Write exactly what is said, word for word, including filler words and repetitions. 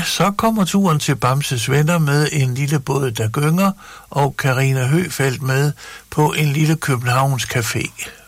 så kommer turen til Bamses Venner med en lille båd, der gynger, og Carina Høfeldt med på en lille Københavns café.